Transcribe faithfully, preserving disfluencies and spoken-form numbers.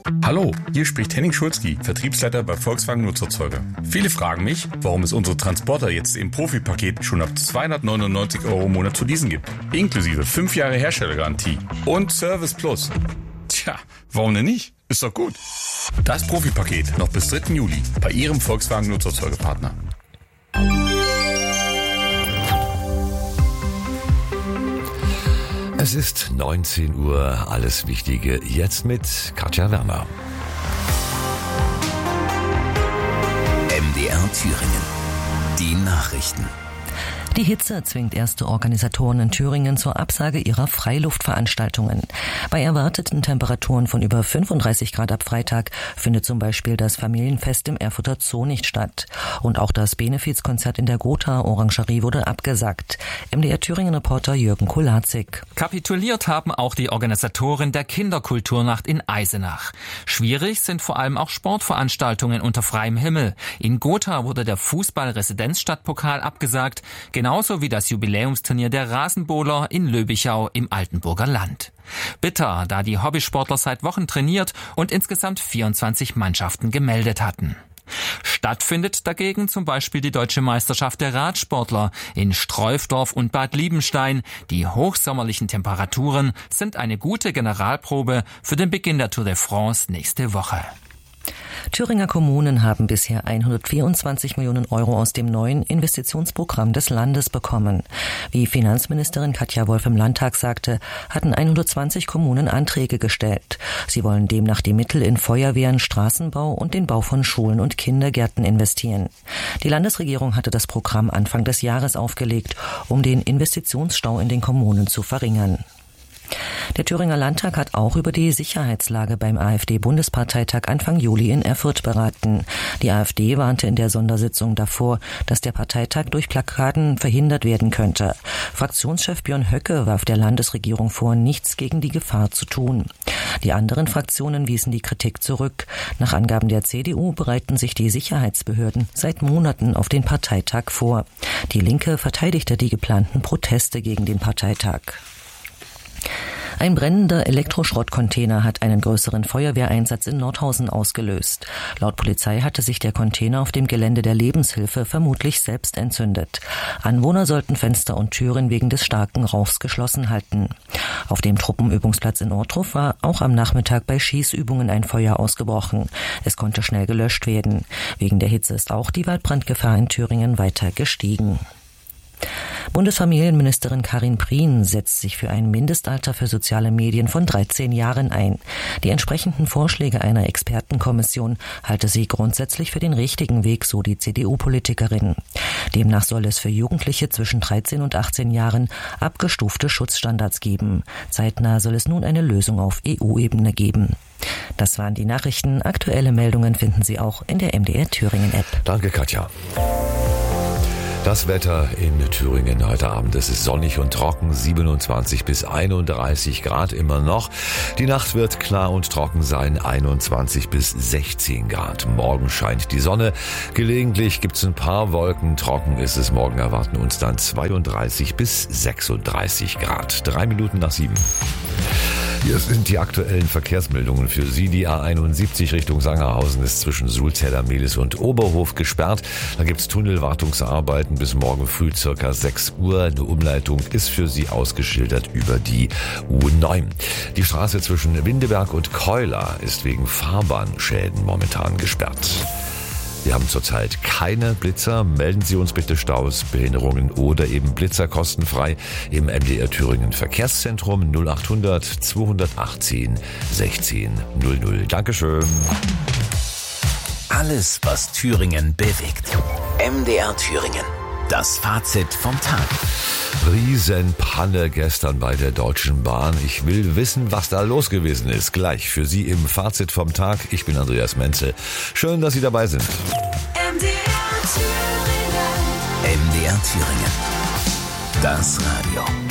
Hallo, hier spricht Henning Schulzki, Vertriebsleiter bei Volkswagen Nutzerzeuger. Viele fragen mich, warum es unsere Transporter jetzt im Profipaket schon ab zweihundertneunundneunzig Euro im Monat zu leasen gibt. Inklusive fünf Jahre Herstellergarantie und Service Plus. Tja, warum denn nicht? Ist doch gut. Das Profipaket noch bis dritten Juli bei Ihrem Volkswagen Nutzerzeugerpartner. Es ist neunzehn Uhr, alles Wichtige jetzt mit Katja Werner. M D R Thüringen. Die Nachrichten. Die Hitze zwingt erste Organisatoren in Thüringen zur Absage ihrer Freiluftveranstaltungen. Bei erwarteten Temperaturen von über fünfunddreißig Grad ab Freitag findet zum Beispiel das Familienfest im Erfurter Zoo nicht statt. Und auch das Benefizkonzert in der Gotha-Orangerie wurde abgesagt. M D R Thüringen-Reporter Jürgen Kolazik. Kapituliert haben auch die Organisatoren der Kinderkulturnacht in Eisenach. Schwierig sind vor allem auch Sportveranstaltungen unter freiem Himmel. In Gotha wurde der Fußball-Residenzstadtpokal abgesagt, genauso wie das Jubiläumsturnier der Rasenbowler in Löbichau im Altenburger Land. Bitter, da die Hobbysportler seit Wochen trainiert und insgesamt vierundzwanzig Mannschaften gemeldet hatten. Stattfindet dagegen zum Beispiel die Deutsche Meisterschaft der Radsportler in Streufdorf und Bad Liebenstein. Die hochsommerlichen Temperaturen sind eine gute Generalprobe für den Beginn der Tour de France nächste Woche. Thüringer Kommunen haben bisher hundertvierundzwanzig Millionen Euro aus dem neuen Investitionsprogramm des Landes bekommen. Wie Finanzministerin Katja Wolf im Landtag sagte, hatten hundertzwanzig Kommunen Anträge gestellt. Sie wollen demnach die Mittel in Feuerwehren, Straßenbau und den Bau von Schulen und Kindergärten investieren. Die Landesregierung hatte das Programm Anfang des Jahres aufgelegt, um den Investitionsstau in den Kommunen zu verringern. Der Thüringer Landtag hat auch über die Sicherheitslage beim AfD-Bundesparteitag Anfang Juli in Erfurt beraten. Die AfD warnte in der Sondersitzung davor, dass der Parteitag durch Plakaten verhindert werden könnte. Fraktionschef Björn Höcke warf der Landesregierung vor, nichts gegen die Gefahr zu tun. Die anderen Fraktionen wiesen die Kritik zurück. Nach Angaben der C D U bereiten sich die Sicherheitsbehörden seit Monaten auf den Parteitag vor. Die Linke verteidigte die geplanten Proteste gegen den Parteitag. Ein brennender Elektroschrottcontainer hat einen größeren Feuerwehreinsatz in Nordhausen ausgelöst. Laut Polizei hatte sich der Container auf dem Gelände der Lebenshilfe vermutlich selbst entzündet. Anwohner sollten Fenster und Türen wegen des starken Rauchs geschlossen halten. Auf dem Truppenübungsplatz in Ortruf war auch am Nachmittag bei Schießübungen ein Feuer ausgebrochen. Es konnte schnell gelöscht werden. Wegen der Hitze ist auch die Waldbrandgefahr in Thüringen weiter gestiegen. Bundesfamilienministerin Karin Prien setzt sich für ein Mindestalter für soziale Medien von dreizehn Jahren ein. Die entsprechenden Vorschläge einer Expertenkommission halte sie grundsätzlich für den richtigen Weg, so die C D U-Politikerin. Demnach soll es für Jugendliche zwischen dreizehn und achtzehn Jahren abgestufte Schutzstandards geben. Zeitnah soll es nun eine Lösung auf E U-Ebene geben. Das waren die Nachrichten. Aktuelle Meldungen finden Sie auch in der M D R Thüringen-App. Danke, Katja. Das Wetter in Thüringen heute Abend, es ist sonnig und trocken, siebenundzwanzig bis einunddreißig Grad immer noch. Die Nacht wird klar und trocken sein, einundzwanzig bis sechzehn Grad. Morgen scheint die Sonne, gelegentlich gibt's ein paar Wolken, trocken ist es. Morgen erwarten uns dann zweiunddreißig bis sechsunddreißig Grad. Drei Minuten nach sieben. Hier sind die aktuellen Verkehrsmeldungen für Sie. Die A einundsiebzig Richtung Sangerhausen ist zwischen Sulzeller, Mehlis und Oberhof gesperrt. Da gibt's Tunnelwartungsarbeiten bis morgen früh circa sechs Uhr. Eine Umleitung ist für Sie ausgeschildert über die U neun. Die Straße zwischen Windeberg und Keuler ist wegen Fahrbahnschäden momentan gesperrt. Wir haben zurzeit keine Blitzer. Melden Sie uns bitte Staus, Behinderungen oder eben Blitzer kostenfrei im M D R Thüringen Verkehrszentrum null achthundert zweihundertachtzehn sechzehn null null. Dankeschön. Alles, was Thüringen bewegt. M D R Thüringen. Das Fazit vom Tag. Riesenpanne gestern bei der Deutschen Bahn. Ich will wissen, was da los gewesen ist. Gleich für Sie im Fazit vom Tag. Ich bin Andreas Menzel. Schön, dass Sie dabei sind. M D R Thüringen. M D R Thüringen. Das Radio.